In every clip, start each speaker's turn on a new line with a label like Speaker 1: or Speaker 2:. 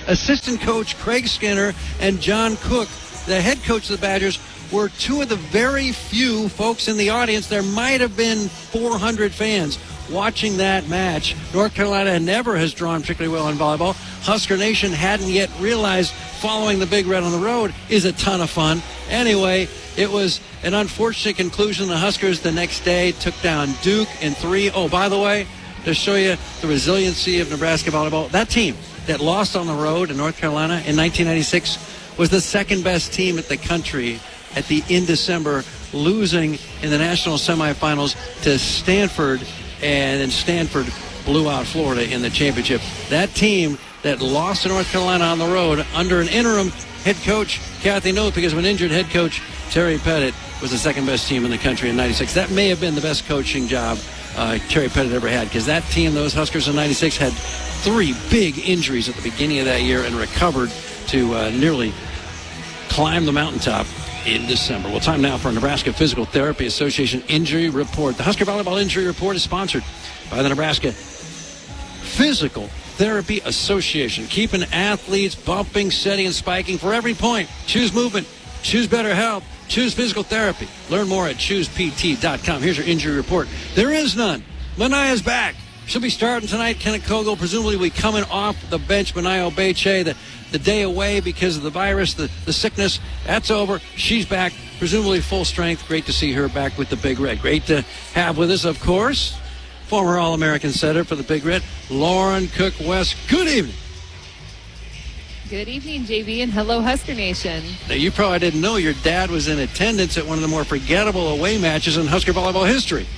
Speaker 1: assistant coach Craig Skinner and John Cook, the head coach of the Badgers, were two of the very few folks in the audience. There might have been 400 fans watching that match. North Carolina never has drawn particularly well in volleyball. Husker Nation hadn't yet realized following the Big Red on the road is a ton of fun. Anyway, it was an unfortunate conclusion. The Huskers the next day took down Duke in 3. Oh, by the way, to show you the resiliency of Nebraska volleyball, that team that lost on the road in North Carolina in 1996 was the second best team at the country in December, losing in the national semifinals to Stanford, and then Stanford blew out Florida in the championship. That team that lost to North Carolina on the road under an interim head coach, Kathy Note, because of an injured head coach, Terry Pettit, was the second best team in the country in 96. That may have been the best coaching job Terry Pettit ever had, because that team, those Huskers in 96, had 3 big injuries at the beginning of that year and recovered to nearly climb the mountaintop in December. Well, time now for a Nebraska Physical Therapy Association Injury Report. The Husker Volleyball Injury Report is sponsored by the Nebraska Physical Therapy Association, keeping athletes bumping, setting, and spiking for every point. Choose movement. Choose better health. Choose physical therapy. Learn more at choosept.com. Here's your injury report. There is none. Manaya's back. She'll be starting tonight. Kenneth Kogel presumably will be coming off the bench. Manaya Obeche, the day away because of the virus, the sickness, that's over. She's back, presumably full strength. Great to see her back with the Big Red. Great to have with us, of course, former All-American setter for the Big Red, Lauren Cook-West. Good evening.
Speaker 2: Good evening, JB, and hello, Husker Nation.
Speaker 1: Now, you probably didn't know your dad was in attendance at one of the more forgettable away matches in Husker volleyball history.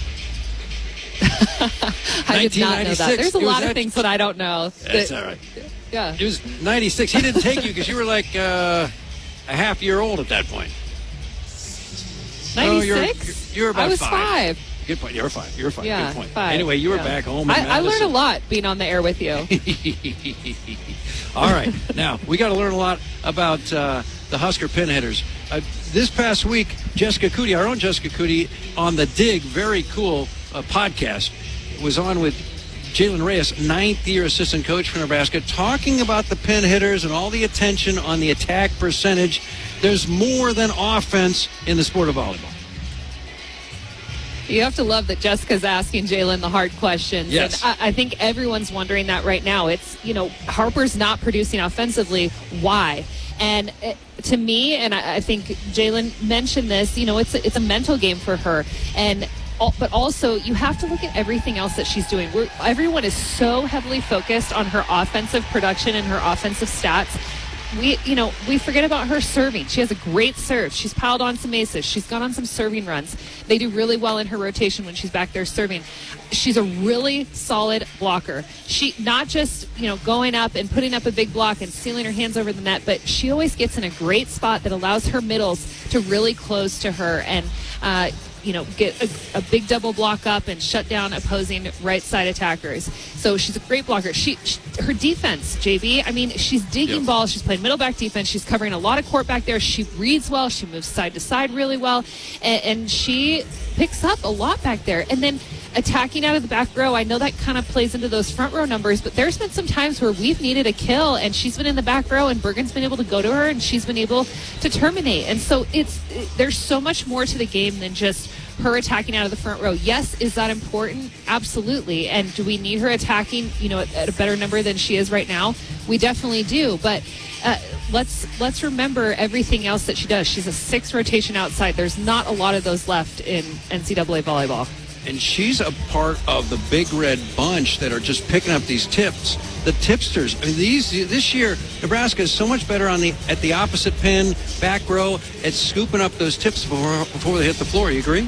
Speaker 2: I did not know that. There's a lot of things that I don't know.
Speaker 1: That's all right.
Speaker 2: Yeah.
Speaker 1: It was 96. He didn't take you because you were like a half year old at that point.
Speaker 2: 96?
Speaker 1: You were about 5.
Speaker 2: I was 5.
Speaker 1: Good point. You were 5.
Speaker 2: Yeah,
Speaker 1: Good point.
Speaker 2: 5.
Speaker 1: Anyway, you were back home in
Speaker 2: I learned a lot being on the air with you.
Speaker 1: All right. Now, we got to learn a lot about the Husker pinhitters. This past week, Jessica Cootie, our own Jessica Cootie, on The Dig, very cool podcast, was on with Jalen Reyes, 9th-year assistant coach for Nebraska, talking about the pin hitters and all the attention on the attack percentage. There's more than offense in the sport of volleyball.
Speaker 2: You have to love that Jessica's asking Jalen the hard questions.
Speaker 1: Yes.
Speaker 2: And I think everyone's wondering that right now. It's, Harper's not producing offensively. Why? And to me, and I think Jalen mentioned this, it's a mental game for her. But also, you have to look at everything else that she's doing. Everyone is so heavily focused on her offensive production and her offensive stats. We forget about her serving. She has a great serve. She's piled on some aces. She's gone on some serving runs. They do really well in her rotation when she's back there serving. She's a really solid blocker. She not just, going up and putting up a big block and sealing her hands over the net, but she always gets in a great spot that allows her middles to really close to her and, get a big double block up and shut down opposing right side attackers. So she's a great blocker. Her defense, JB, she's digging balls. She's playing middle back defense. She's covering a lot of court back there. She reads well. She moves side to side really well. And she picks up a lot back there. And then attacking out of the back row, I know that kind of plays into those front row numbers, but there's been some times where we've needed a kill and she's been in the back row and Bergen's been able to go to her and she's been able to terminate. And so there's so much more to the game than just her attacking out of the front row. Yes, is that important? Absolutely. And do we need her attacking, at a better number than she is right now? We definitely do. But let's remember everything else that she does. She's a 6 rotation outside. There's not a lot of those left in NCAA volleyball.
Speaker 1: And she's a part of the Big Red bunch that are just picking up these tips. The tipsters. This year, Nebraska is so much better at the opposite pin, back row, at scooping up those tips before they hit the floor. You agree?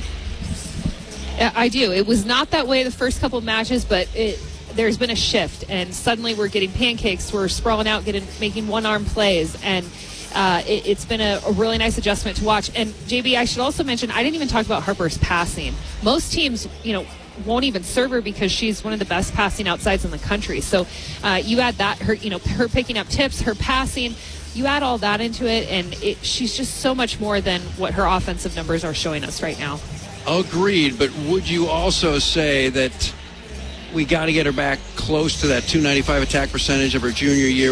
Speaker 2: I do. It was not that way the first couple of matches, but there's been a shift, and suddenly we're getting pancakes. We're sprawling out, making one-arm plays, and it's been a really nice adjustment to watch. And, JB, I should also mention, I didn't even talk about Harper's passing. Most teams, won't even serve her because she's one of the best passing outsides in the country. So you add that, her picking up tips, her passing, you add all that into it, and she's just so much more than what her offensive numbers are showing us right now.
Speaker 1: Agreed, but would you also say that we got to get her back close to that .295 attack percentage of her junior year?